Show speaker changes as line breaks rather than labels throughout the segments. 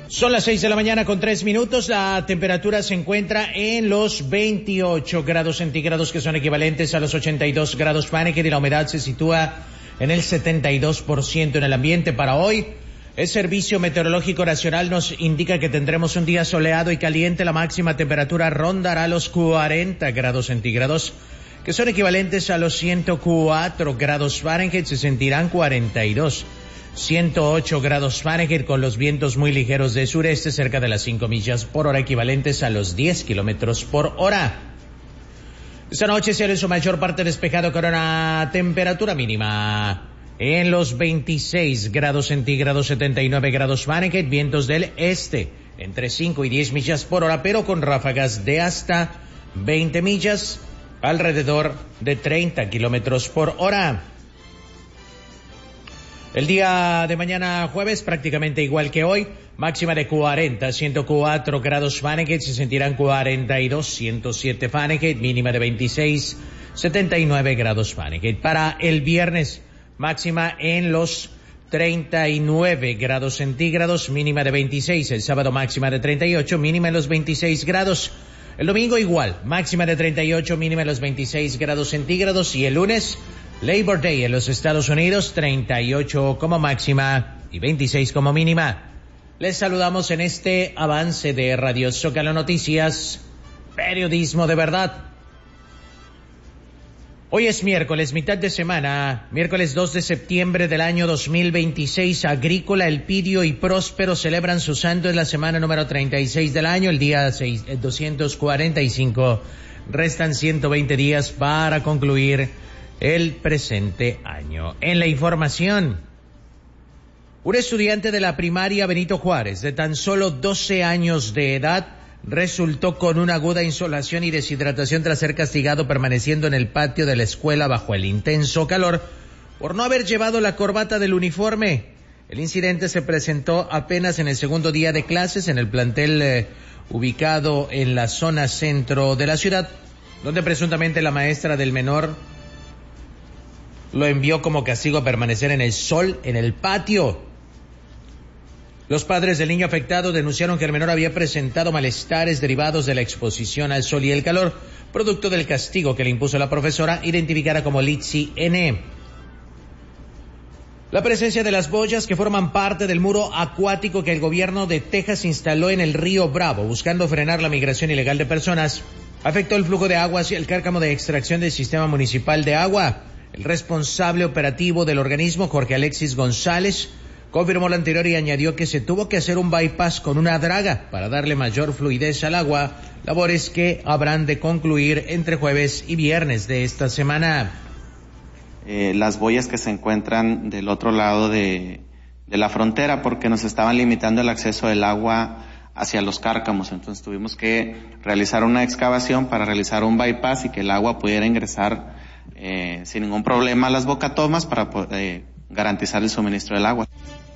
Son las 6 de la mañana con 3 minutos. La temperatura se encuentra en los 28 grados centígrados, que son equivalentes a los 82 grados Fahrenheit, y la humedad se sitúa en el 72% en el ambiente. Para hoy, el Servicio Meteorológico Nacional nos indica que tendremos un día soleado y caliente. La máxima temperatura rondará los 40 grados centígrados, que son equivalentes a los 104 grados Fahrenheit. Se sentirán 42. 108 grados Fahrenheit, con los vientos muy ligeros de sureste cerca de las 5 millas por hora, equivalentes a los 10 kilómetros por hora. Esta noche cielo en su mayor parte despejado con una temperatura mínima en los 26 grados centígrados, 79 grados Fahrenheit, vientos del este entre 5 y 10 millas por hora, pero con ráfagas de hasta 20 millas, alrededor de 30 kilómetros por hora. El día de mañana jueves prácticamente igual que hoy, máxima de 40, 104 grados Fahrenheit, se sentirán 42, 107 Fahrenheit, mínima de 26, 79 grados Fahrenheit. Para el viernes, máxima en los 39 grados centígrados, mínima de 26, el sábado máxima de 38, mínima en los 26 grados. El domingo igual, máxima de 38, mínima en los 26 grados centígrados, y el lunes, Labor Day en los Estados Unidos, 38 como máxima y 26 como mínima. Les saludamos en este avance de Radio Zócalo Noticias, periodismo de verdad. Hoy es miércoles, mitad de semana, miércoles 2 de septiembre del año 2026. Agrícola, Elpidio y Próspero celebran su santo en la semana número 36 del año, el día 245. Restan 120 días para concluir el presente año. En la información, un estudiante de la primaria Benito Juárez de tan solo 12 años de edad resultó con una aguda insolación y deshidratación tras ser castigado permaneciendo en el patio de la escuela bajo el intenso calor por no haber llevado la corbata del uniforme. El incidente se presentó apenas en el segundo día de clases en el plantel ubicado en la zona centro de la ciudad, donde presuntamente la maestra del menor lo envió como castigo a permanecer en el sol en el patio. Los padres del niño afectado denunciaron que el menor había presentado malestares derivados de la exposición al sol y el calor, producto del castigo que le impuso la profesora, identificada como Litsi N. La presencia de las boyas que forman parte del muro acuático que el gobierno de Texas instaló en el río Bravo, buscando frenar la migración ilegal de personas, afectó el flujo de agua hacia el cárcamo de extracción del sistema municipal de agua. El responsable operativo del organismo, Jorge Alexis González, confirmó lo anterior y añadió que se tuvo que hacer un bypass con una draga para darle mayor fluidez al agua, labores que habrán de concluir entre jueves y viernes de esta semana.
Las boyas que se encuentran del otro lado de la frontera, porque nos estaban limitando el acceso del agua hacia los cárcamos, entonces tuvimos que realizar una excavación para realizar un bypass y que el agua pudiera ingresar sin ningún problema a las bocatomas para garantizar el suministro del agua.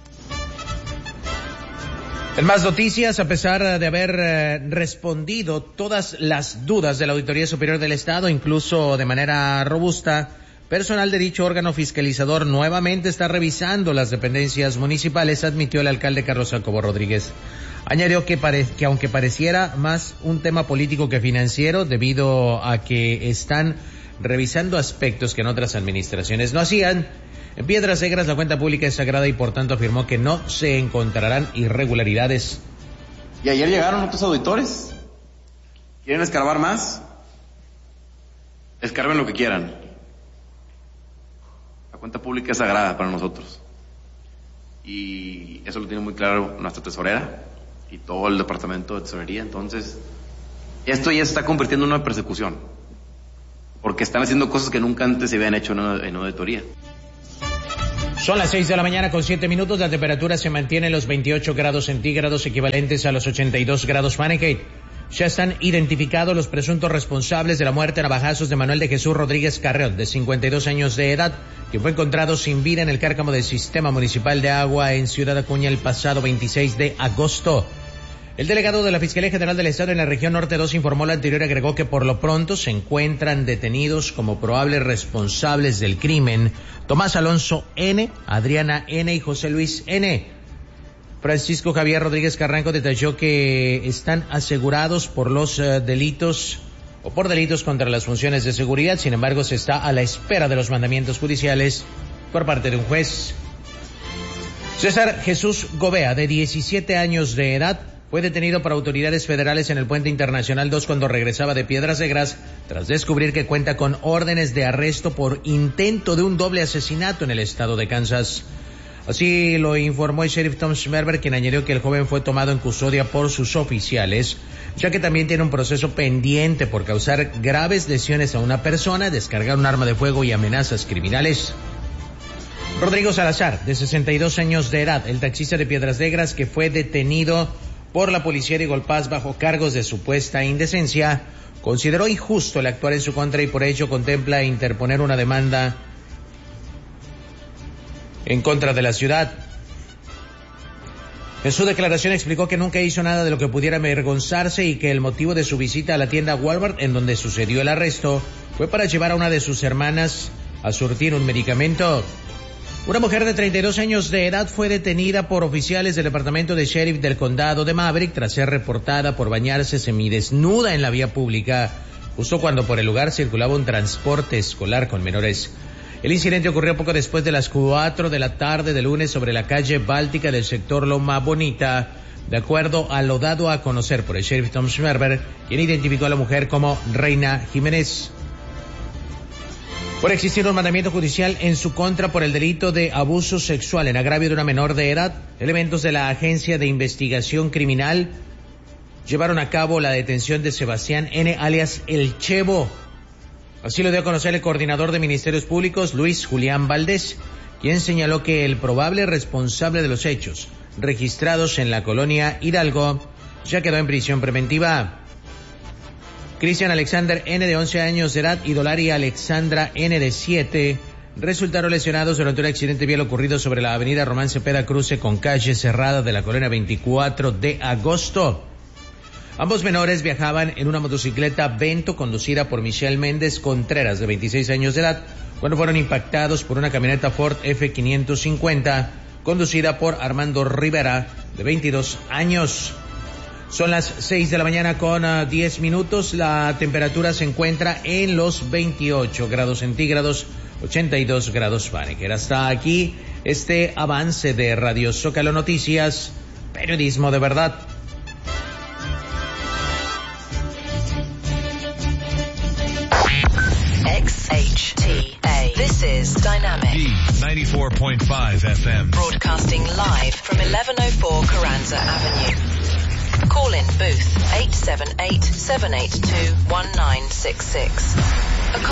En más noticias, a pesar de haber respondido todas las dudas de la Auditoría Superior del Estado, incluso de manera robusta, personal de dicho órgano fiscalizador nuevamente está revisando las dependencias municipales, admitió el alcalde Carlos Jacobo Rodríguez. Añadió que aunque pareciera más un tema político que financiero, debido a que están revisando aspectos que en otras administraciones no hacían. En Piedras Negras la cuenta pública es sagrada y por tanto afirmó que no se encontrarán irregularidades.
Y ayer llegaron otros auditores. ¿Quieren escarbar más? Escarben lo que quieran. La cuenta pública es sagrada para nosotros. Y eso lo tiene muy claro nuestra tesorera y todo el departamento de tesorería. Entonces, esto ya se está convirtiendo en una persecución, porque están haciendo cosas que nunca antes se habían hecho en auditoría.
Son las 6 de la mañana con 7 minutos. La temperatura se mantiene en los 28 grados centígrados, equivalentes a los 82 grados Fahrenheit. Ya están identificados los presuntos responsables de la muerte a navajazos de Manuel de Jesús Rodríguez Carreón, de 52 años de edad, quien fue encontrado sin vida en el cárcamo del Sistema Municipal de Agua en Ciudad Acuña el pasado 26 de agosto. El delegado de la Fiscalía General del Estado en la región Norte 2 informó lo anterior y agregó que por lo pronto se encuentran detenidos como probables responsables del crimen Tomás Alonso N., Adriana N. y José Luis N. Francisco Javier Rodríguez Carranco detalló que están asegurados por los delitos contra las funciones de seguridad. Sin embargo, se está a la espera de los mandamientos judiciales por parte de un juez. César Jesús Gobea, de 17 años de edad, fue detenido por autoridades federales en el Puente Internacional 2 cuando regresaba de Piedras Negras, tras descubrir que cuenta con órdenes de arresto por intento de un doble asesinato en el estado de Kansas. Así lo informó el sheriff Tom Schmerber, quien añadió que el joven fue tomado en custodia por sus oficiales, ya que también tiene un proceso pendiente por causar graves lesiones a una persona, descargar un arma de fuego y amenazas criminales. Rodrigo Salazar, de 62 años de edad, el taxista de Piedras Negras, que fue detenido por la policía de Golpaz bajo cargos de supuesta indecencia, consideró injusto el actuar en su contra y por ello contempla interponer una demanda en contra de la ciudad. En su declaración explicó que nunca hizo nada de lo que pudiera avergonzarse y que el motivo de su visita a la tienda Walmart, en donde sucedió el arresto, fue para llevar a una de sus hermanas a surtir un medicamento. Una mujer de 32 años de edad fue detenida por oficiales del departamento de sheriff del condado de Maverick tras ser reportada por bañarse semidesnuda en la vía pública, justo cuando por el lugar circulaba un transporte escolar con menores. El incidente ocurrió poco después de las 4 de la tarde de lunes sobre la calle Báltica del sector Loma Bonita, de acuerdo a lo dado a conocer por el sheriff Tom Schmerber, quien identificó a la mujer como Reina Jiménez. Por existir un mandamiento judicial en su contra por el delito de abuso sexual en agravio de una menor de edad, elementos de la Agencia de Investigación Criminal llevaron a cabo la detención de Sebastián N., alias El Chevo. Así lo dio a conocer el coordinador de Ministerios Públicos, Luis Julián Valdés, quien señaló que el probable responsable de los hechos registrados en la colonia Hidalgo ya quedó en prisión preventiva. Cristian Alexander N., de 11 años de edad, y Dolari Alexandra N., de 7, resultaron lesionados durante un accidente vial ocurrido sobre la avenida Román Cepeda, cruce con calle cerrada de la colonia 24 de agosto. Ambos menores viajaban en una motocicleta Vento conducida por Michelle Méndez Contreras, de 26 años de edad, cuando fueron impactados por una camioneta Ford F550 conducida por Armando Rivera, de 22 años. Son las 6 de la mañana con 10 minutos. La temperatura se encuentra en los 28 grados centígrados, 82 grados Fahrenheit. Hasta aquí este avance de Radio Zócalo Noticias, periodismo de verdad.
XHTA. This is Dynamic.
D94.5 FM.
Broadcasting live from 1104 Carranza Avenue. Call in booth 878-782-1966.